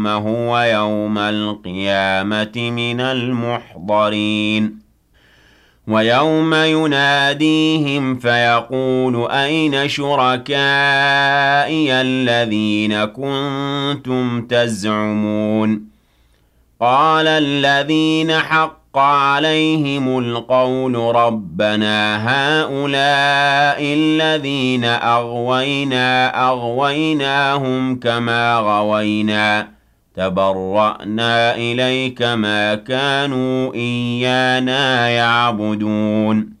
هو يوم القيامة من المحضرين ويوم يناديهم فيقول أين شركائي الذين كنتم تزعمون قال الذين حق عليهم القول ربنا هؤلاء الذين أغويناهم كما غوينا تبرأنا إليك ما كانوا إيانا يعبدون